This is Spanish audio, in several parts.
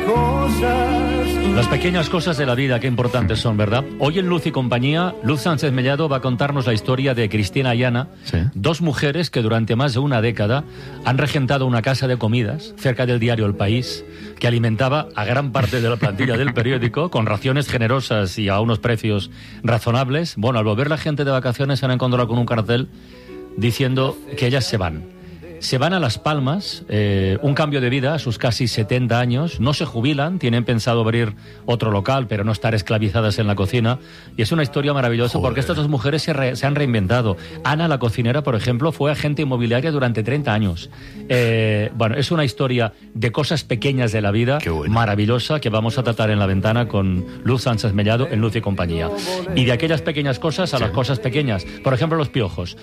Las pequeñas cosas de la vida, qué importantes son, ¿verdad? Hoy en Luz y Compañía, Luz Sánchez Mellado va a contarnos la historia de Cristina y Ana, Sí. dos mujeres que durante más de una década han regentado una casa de comidas cerca del diario El País, que alimentaba a gran parte de la plantilla del periódico con raciones generosas y a unos precios razonables. Bueno, al volver la gente de vacaciones se han encontrado con un cartel diciendo que ellas se van. Se van a Las Palmas, un cambio de vida a sus casi 70 años, no se jubilan, tienen pensado abrir otro local, pero no estar esclavizadas en la cocina, y es una historia maravillosa. Joder. Porque estas dos mujeres se han reinventado. Ana, la cocinera, por ejemplo, fue agente inmobiliaria durante 30 años. Bueno, es una historia de cosas pequeñas de la vida, bueno, maravillosa, que vamos a tratar en La Ventana con Luz Sánchez Mellado en Luz y Compañía. Y de aquellas pequeñas cosas a las cosas pequeñas. Por ejemplo, los piojos.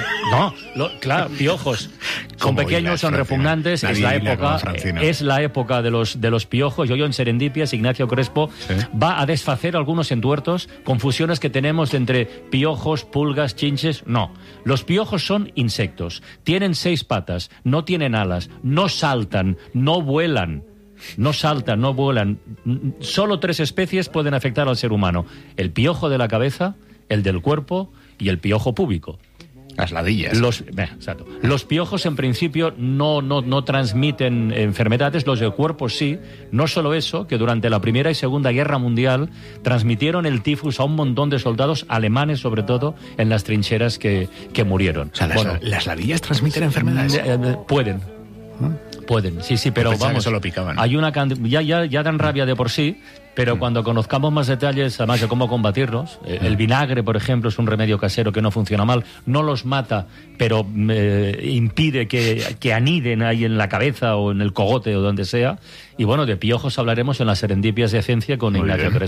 Claro, piojos. Son pequeños, son repugnantes, es la época de los piojos. Yo en Serendipias, Ignacio Crespo va a desfacer algunos entuertos, confusiones que tenemos entre piojos, pulgas, chinches. No, los piojos son insectos, tienen 6 patas, no tienen alas, no saltan, no vuelan. No saltan, no vuelan. Solo 3 especies pueden afectar al ser humano: el piojo de la cabeza, el del cuerpo y el piojo púbico. Las ladillas. Exacto. Los piojos, en principio, no transmiten enfermedades, los del cuerpo sí. No solo eso, que durante la Primera y Segunda Guerra Mundial transmitieron el tifus a un montón de soldados alemanes, sobre todo, en las trincheras que murieron. O sea, ¿las ladillas transmiten enfermedades? Pueden. Pueden, sí, pero vamos, solo picaban. Hay una ya dan rabia de por sí, pero cuando conozcamos más detalles, además de cómo combatirlos, el vinagre, por ejemplo, es un remedio casero que no funciona mal, no los mata, pero impide que aniden ahí en la cabeza o en el cogote o donde sea. Y bueno, de piojos hablaremos en las Serendipias de Ciencia con Ignacio Crespo.